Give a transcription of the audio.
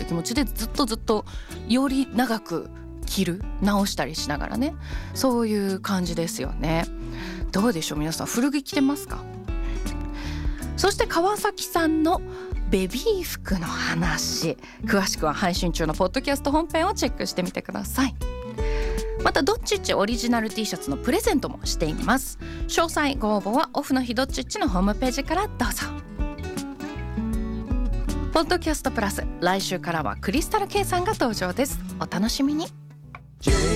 気持ちでずっとより長く着る、直したりしながらね、そういう感じですよね。どうでしょう皆さん、古着着てますか？そして川崎さんのベビー服の話、詳しくは配信中のポッドキャスト本編をチェックしてみてください。またドッチッチオリジナル T シャツのプレゼントもしています。詳細ご応募はオフの日ドッチッチのホームページからどうぞ。ポッドキャストプラス、来週からはクリスタル K さんが登場です。お楽しみに。